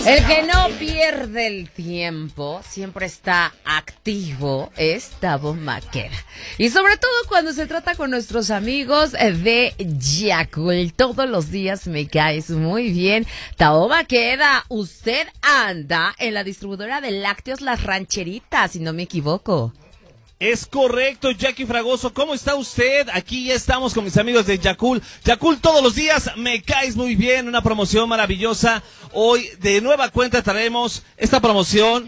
El que no pierde el tiempo, siempre está activo, es Tavo Maqueda. Y sobre todo cuando se trata con nuestros amigos de Yakult. Todos los días me caes muy bien. Tavo Maqueda, usted anda en la distribuidora de lácteos Las Rancheritas, si no me equivoco. Es correcto, Jackie Fragoso, ¿cómo está usted? Aquí ya estamos con mis amigos de Yakult. Yakult, todos los días me caes muy bien, una promoción maravillosa. Hoy de nueva cuenta traemos esta promoción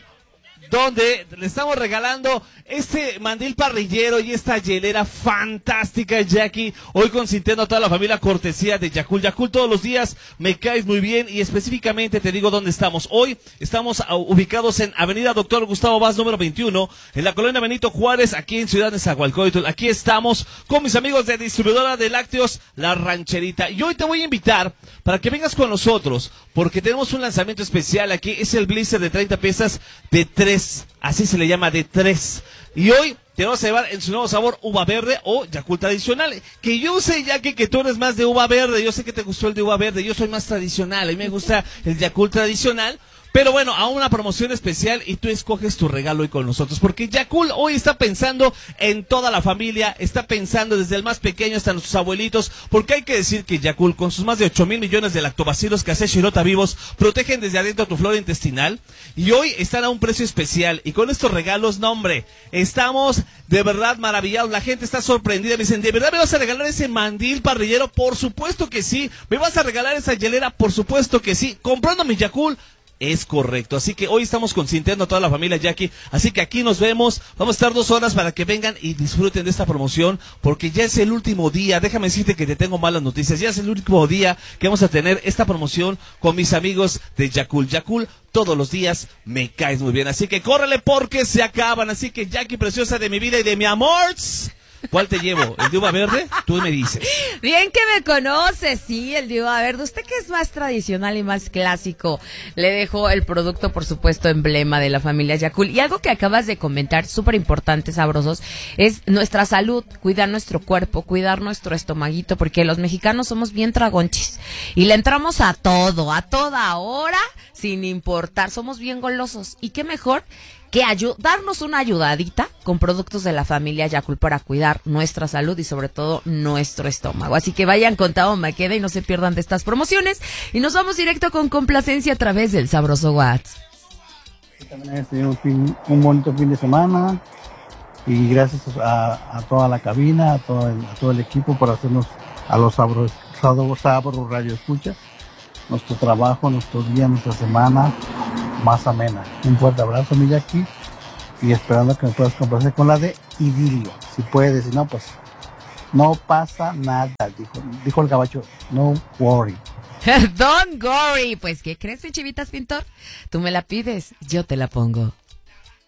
donde le estamos regalando este mandil parrillero y esta hielera fantástica, Jackie. Hoy consintiendo a toda la familia, cortesía de Yakult. Yakult, todos los días me caes muy bien y específicamente te digo dónde estamos. Hoy estamos ubicados en Avenida Doctor Gustavo Vaz, número 21, en la colonia Benito Juárez, aquí en Ciudad de Nezahualcóyotl. Aquí estamos con mis amigos de distribuidora de lácteos La Rancherita. Y hoy te voy a invitar para que vengas con nosotros, porque tenemos un lanzamiento especial aquí. Es el blister de 30 piezas de 3, así se le llama, de 3. Y hoy te vamos a llevar en su nuevo sabor uva verde o Yakult tradicional. Que yo sé, Jackie, que tú eres más de uva verde. Yo sé que te gustó el de uva verde. Yo soy más tradicional. A mí me gusta el Yakult tradicional. Pero bueno, a una promoción especial y tú escoges tu regalo hoy con nosotros. Porque Yakult hoy está pensando en toda la familia, está pensando desde el más pequeño hasta nuestros abuelitos. Porque hay que decir que Yakult, con sus más de 8,000 millones de lactobacilos que hace Shirota vivos, protegen desde adentro tu flora intestinal. Y hoy están a un precio especial. Y con estos regalos, no hombre, estamos de verdad maravillados. La gente está sorprendida. Me dicen, ¿de verdad me vas a regalar ese mandil parrillero? Por supuesto que sí. ¿Me vas a regalar esa hielera? Por supuesto que sí. Comprando mi Yakult. Es correcto, así que hoy estamos consintiendo a toda la familia, Jackie, así que aquí nos vemos, vamos a estar 2 horas para que vengan y disfruten de esta promoción, porque ya es el último día. Déjame decirte que te tengo malas noticias, ya es el último día que vamos a tener esta promoción con mis amigos de Yakult. Yakult, todos los días me caes muy bien, así que córrele porque se acaban. Así que, Jackie, preciosa de mi vida y de mi amor, ¿cuál te llevo? ¿El de uva verde? Tú me dices. Bien que me conoces, sí, el de uva verde. Usted que es más tradicional y más clásico, le dejo el producto, por supuesto, emblema de la familia Yakult. Y algo que acabas de comentar, súper importante, sabrosos, es nuestra salud, cuidar nuestro cuerpo, cuidar nuestro estomaguito, porque los mexicanos somos bien tragonchis y le entramos a todo, a toda hora, sin importar, somos bien golosos. ¿Y qué mejor que darnos una ayudadita con productos de la familia Yakult para cuidar nuestra salud y sobre todo nuestro estómago? Así que vayan con Tavo Maqueda y no se pierdan de estas promociones. Y nos vamos directo con complacencia a través del sabroso WhatsApp. También un bonito fin de semana y gracias a toda la cabina, a todo el equipo por hacernos a los sabros radio escucha nuestro trabajo, nuestro día, nuestra semana más amena. Un fuerte abrazo, mi Jackie, y esperando que me puedas complacer con la de Idilio, si puedes. Si no, pues no pasa nada, dijo el gabacho, no worry. Don't worry. Pues, ¿qué crees, Chivitas Pintor? Tú me la pides, yo te la pongo.